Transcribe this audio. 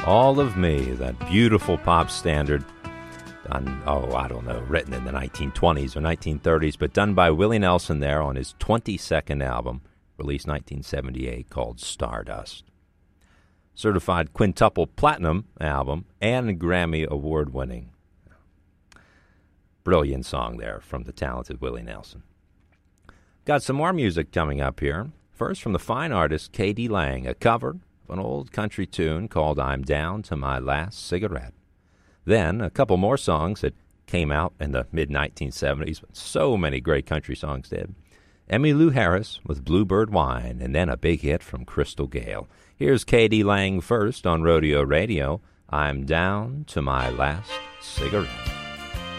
All of Me, that beautiful pop standard done, written in the 1920s or 1930s, but done by Willie Nelson there on his 22nd album, released 1978, called Stardust. Certified quintuple platinum album and Grammy award-winning. Brilliant song there from the talented Willie Nelson. Got some more music coming up here. First from the fine artist K.D. Lang, a cover of an old country tune called I'm Down to My Last Cigarette. Then a couple more songs that came out in the mid-1970s. So many great country songs did. Emmylou Harris with Bluebird Wine, and then a big hit from Crystal Gayle. Here's K.D. Lang first on Rodeo Radio. I'm Down to My Last Cigarette.